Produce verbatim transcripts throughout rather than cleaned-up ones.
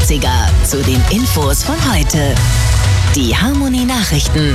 achtziger zu den Infos von heute. Die Harmony Nachrichten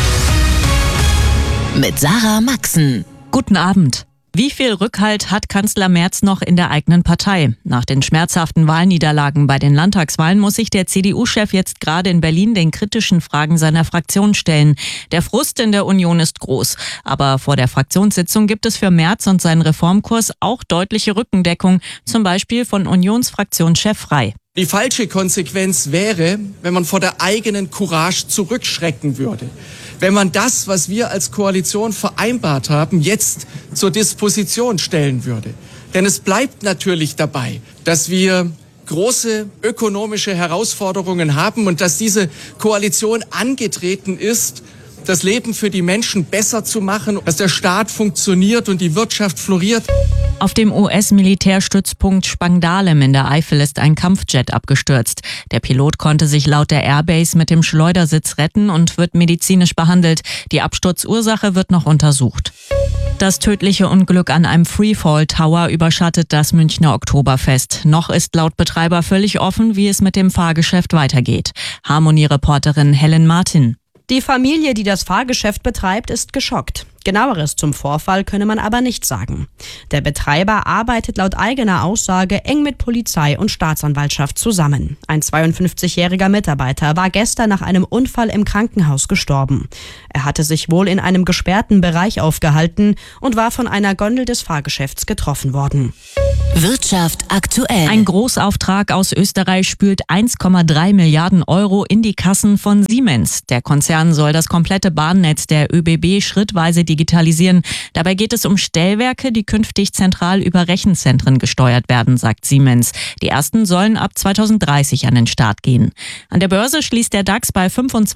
mit Sarah Maxen. Guten Abend. Wie viel Rückhalt hat Kanzler Merz noch in der eigenen Partei? Nach den schmerzhaften Wahlniederlagen bei den Landtagswahlen muss sich der C D U-Chef jetzt gerade in Berlin den kritischen Fragen seiner Fraktion stellen. Der Frust in der Union ist groß. Aber vor der Fraktionssitzung gibt es für Merz und seinen Reformkurs auch deutliche Rückendeckung, zum Beispiel von Unionsfraktionschef Frey. Die falsche Konsequenz wäre, wenn man vor der eigenen Courage zurückschrecken würde. Wenn man das, was wir als Koalition vereinbart haben, jetzt zur Disposition stellen würde. Denn es bleibt natürlich dabei, dass wir große ökonomische Herausforderungen haben und dass diese Koalition angetreten ist, das Leben für die Menschen besser zu machen, dass der Staat funktioniert und die Wirtschaft floriert. Auf dem U S-Militärstützpunkt Spangdahlem in der Eifel ist ein Kampfjet abgestürzt. Der Pilot konnte sich laut der Airbase mit dem Schleudersitz retten und wird medizinisch behandelt. Die Absturzursache wird noch untersucht. Das tödliche Unglück an einem Freefall Tower überschattet das Münchner Oktoberfest. Noch ist laut Betreiber völlig offen, wie es mit dem Fahrgeschäft weitergeht. Harmony-Reporterin Helen Martin. Die Familie, die das Fahrgeschäft betreibt, ist geschockt. Genaueres zum Vorfall könne man aber nicht sagen. Der Betreiber arbeitet laut eigener Aussage eng mit Polizei und Staatsanwaltschaft zusammen. Ein zweiundfünfzigjähriger Mitarbeiter war gestern nach einem Unfall im Krankenhaus gestorben. Er hatte sich wohl in einem gesperrten Bereich aufgehalten und war von einer Gondel des Fahrgeschäfts getroffen worden. Wirtschaft aktuell. Ein Großauftrag aus Österreich spült eins Komma drei Milliarden Euro in die Kassen von Siemens. Der Konzern soll das komplette Bahnnetz der Ö B B schrittweise digitalisieren. Dabei geht es um Stellwerke, die künftig zentral über Rechenzentren gesteuert werden, sagt Siemens. Die ersten sollen ab zweitausenddreißig an den Start gehen. An der Börse schließt der DAX bei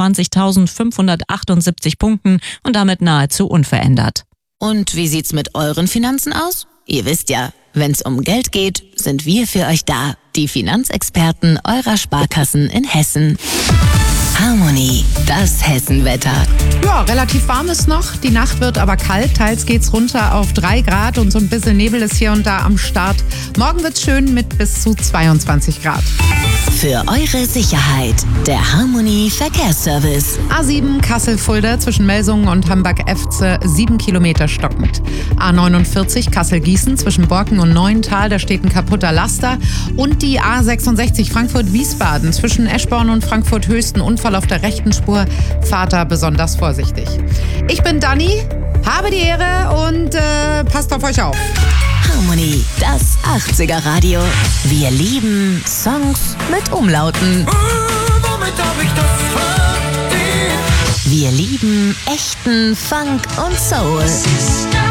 fünfundzwanzigtausendfünfhundertachtundsiebzig Punkten und damit nahezu unverändert. Und wie sieht's mit euren Finanzen aus? Ihr wisst ja, wenn's um Geld geht, sind wir für euch da. Die Finanzexperten eurer Sparkassen in Hessen. Harmony, das Hessenwetter. Ja, relativ warm ist noch. Die Nacht wird aber kalt. Teils geht's runter auf drei Grad und so ein bisschen Nebel ist hier und da am Start. Morgen wird's schön mit bis zu zweiundzwanzig Grad. Für eure Sicherheit, der Harmony Verkehrsservice. A sieben Kassel-Fulda zwischen Melsungen und Hambach-Efze sieben Kilometer stockend. A neunundvierzig Kassel-Gießen zwischen Borken und Neuental, da steht ein kaputter Laster. Und die A sechsundsechzig Frankfurt-Wiesbaden zwischen Eschborn und Frankfurt-Höchsten, Unfall auf der rechten Spur. Fahrt da besonders vorsichtig. Ich bin Dani, habe die Ehre und äh, passt auf euch auf. Harmony, das achtziger Radio. Wir lieben Songs mit Umlauten. Womit hab ich das verdient? Wir lieben echten Funk und Soul.